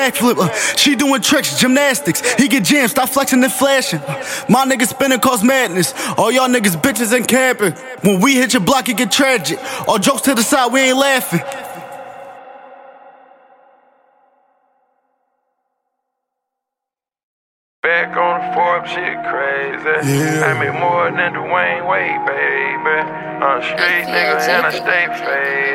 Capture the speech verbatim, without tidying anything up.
backflip. Uh, she doing tricks, gymnastics. He get jammed, stop flexing and flashing. Uh, my niggas spinning cause madness. All y'all niggas bitches and camping. When we hit your block, it get tragic. All jokes to the side, we ain't laughing. Back on the Forbes, shit crazy. Yeah. I make more than Dwayne Wade, baby. I'm a street nigga and I stay fade.